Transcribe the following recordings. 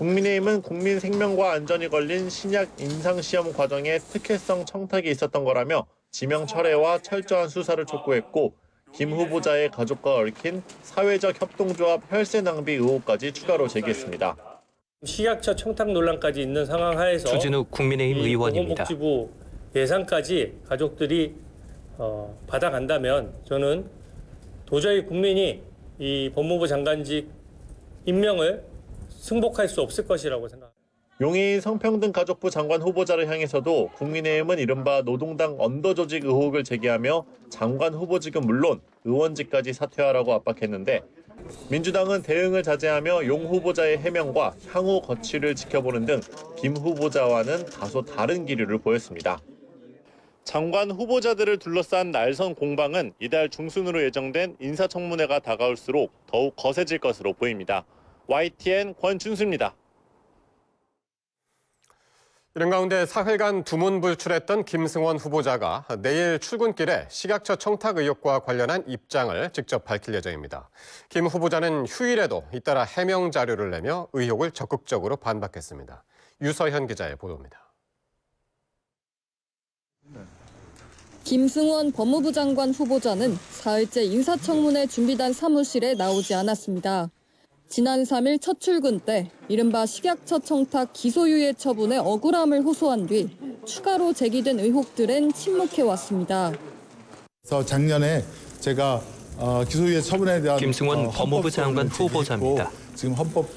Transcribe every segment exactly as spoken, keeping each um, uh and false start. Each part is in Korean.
국민의힘은 국민 생명과 안전이 걸린 신약 임상시험 과정에 특혜성 청탁이 있었던 거라며 지명 철회와 철저한 수사를 촉구했고 김 후보자의 가족과 얽힌 사회적 협동조합 혈세 낭비 의혹까지 추가로 제기했습니다. 식약처 청탁 논란까지 있는 상황 하에서 주진우 국민의힘 의원입니다. 보건복지부 예산까지 가족들이 어, 받아간다면 저는 도저히 국민이 이 법무부 장관직 임명을 승복할 수 없을 것이라고 생각합니다. 용해인 성평등가족부 장관 후보자를 향해서도 국민의힘은 이른바 노동당 언더조직 의혹을 제기하며 장관 후보직은 물론 의원직까지 사퇴하라고 압박했는데 민주당은 대응을 자제하며 용 후보자의 해명과 향후 거취를 지켜보는 등 김 후보자와는 다소 다른 기류를 보였습니다. 장관 후보자들을 둘러싼 날선 공방은 이달 중순으로 예정된 인사청문회가 다가올수록 더욱 거세질 것으로 보입니다. 와이티엔 권준수입니다. 이런 가운데 사흘간 두문불출했던 김승원 후보자가 내일 출근길에 식약처 청탁 의혹과 관련한 입장을 직접 밝힐 예정입니다. 김 후보자는 휴일에도 잇따라 해명 자료를 내며 의혹을 적극적으로 반박했습니다. 유서현 기자의 보도입니다. 김승원 법무부 장관 후보자는 사흘째 인사청문회 준비단 사무실에 나오지 않았습니다. 지난 삼 일 첫 출근 때 이른바 식약처 청탁 기소유예 처분에 억울함을 호소한 뒤 추가로 제기된 의혹들엔 침묵해왔습니다. 그래서 작년에 제가 기소유예 처분에 대한 김승원 법무부 장관 후보자입니다. 지금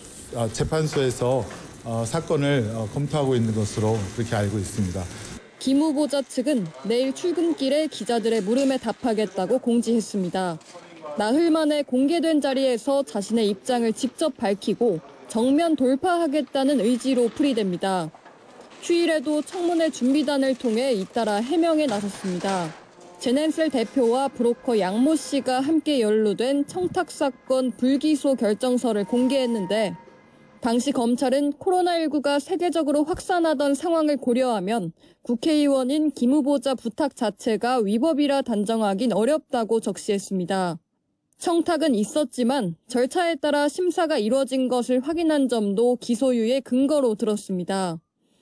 헌법재판소에서 사건을 검토하고 있는 것으로 그렇게 알고 있습니다. 김 후보자 측은 내일 출근길에 기자들의 물음에 답하겠다고 공지했습니다. 나흘 만에 공개된 자리에서 자신의 입장을 직접 밝히고 정면 돌파하겠다는 의지로 풀이됩니다. 휴일에도 청문회 준비단을 통해 잇따라 해명에 나섰습니다. 제넨셀 대표와 브로커 양모 씨가 함께 연루된 청탁 사건 불기소 결정서를 공개했는데 당시 검찰은 코로나십구가 세계적으로 확산하던 상황을 고려하면 국회의원인 김 후보자 부탁 자체가 위법이라 단정하긴 어렵다고 적시했습니다. 청탁은 있었지만 절차에 따라 심사가 이뤄진 것을 확인한 점도 기소유예 근거로 들었습니다.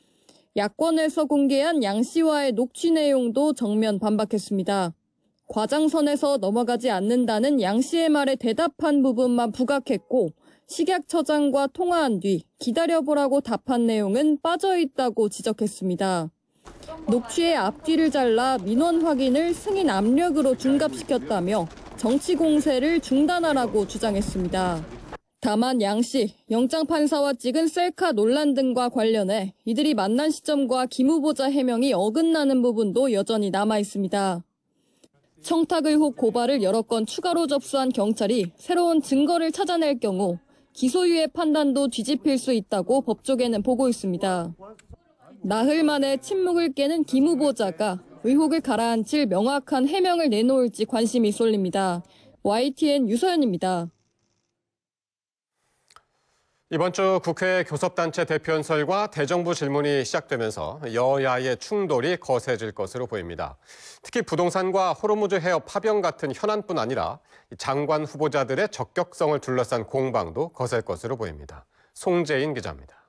야권에서 공개한 양 씨와의 녹취 내용도 정면 반박했습니다. 과장선에서 넘어가지 않는다는 양 씨의 말에 대답한 부분만 부각했고 식약처장과 통화한 뒤 기다려보라고 답한 내용은 빠져있다고 지적했습니다. 녹취의 앞뒤를 잘라 민원 확인을 승인 압력으로 둔갑시켰다며 정치 공세를 중단하라고 주장했습니다. 다만 양 씨, 영장판사와 찍은 셀카 논란 등과 관련해 이들이 만난 시점과 김 후보자 해명이 어긋나는 부분도 여전히 남아있습니다. 청탁 의혹 고발을 여러 건 추가로 접수한 경찰이 새로운 증거를 찾아낼 경우 기소유예 판단도 뒤집힐 수 있다고 법조계는 보고 있습니다. 나흘 만에 침묵을 깨는 김 후보자가 의혹을 가라앉힐 명확한 해명을 내놓을지 관심이 쏠립니다. 와이티엔 유서연입니다. 이번 주 국회 교섭단체 대표연설과 대정부 질문이 시작되면서 여야의 충돌이 거세질 것으로 보입니다. 특히 부동산과 호르무즈 해협 파병 같은 현안뿐 아니라 장관 후보자들의 적격성을 둘러싼 공방도 거셀 것으로 보입니다. 송재인 기자입니다.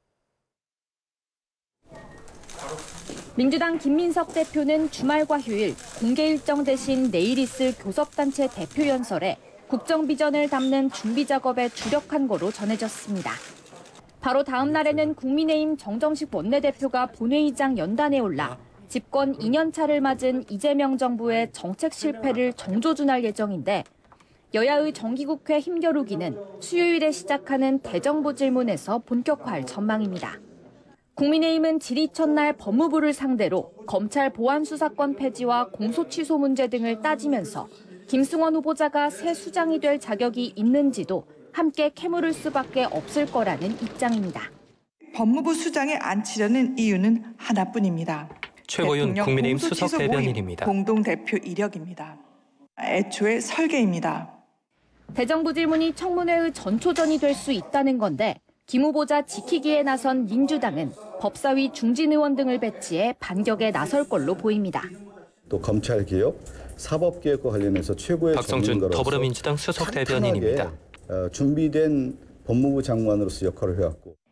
민주당 김민석 대표는 주말과 휴일 공개 일정 대신 내일 있을 교섭단체 대표연설에 국정 비전을 담는 준비 작업에 주력한 거로 전해졌습니다. 바로 다음 날에는 국민의힘 정정식 원내대표가 본회의장 연단에 올라 집권 이 년 차를 맞은 이재명 정부의 정책 실패를 정조준할 예정인데 여야의 정기국회 힘겨루기는 수요일에 시작하는 대정부 질문에서 본격화할 전망입니다. 국민의힘은 질의 첫날 법무부를 상대로 검찰 보안수사권 폐지와 공소취소 문제 등을 따지면서 김승원 후보자가 새 수장이 될 자격이 있는지도 함께 캐물을 수밖에 없을 거라는 입장입니다. 법무부 수장에 앉히려는 이유는 하나뿐입니다. 최고윤 국민의힘 수석 대변인입니다. 공동대표 이력입니다. 애초에 설계입니다. 대정부 질문이 청문회의 전초전이 될 수 있다는 건데 김 후보자 지키기에 나선 민주당은 법사위 중진 의원 등을 배치해 반격에 나설 걸로 보입니다. 또 검찰개혁, 사법개혁과 관련해서 최고의 박성준 더불어민주당 수석 대변인입니다. 준비된 법무부 장관으로서 역할을 해왔고